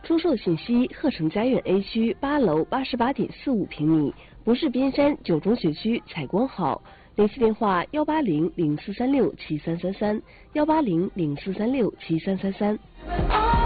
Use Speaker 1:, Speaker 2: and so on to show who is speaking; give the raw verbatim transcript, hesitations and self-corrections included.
Speaker 1: 出售信息：鹤城家苑 A 区八楼八十八点四五平米，博士边山九中学区采光好。联系电话：幺八零零四三六七三三三，幺八零零四三六七三三三。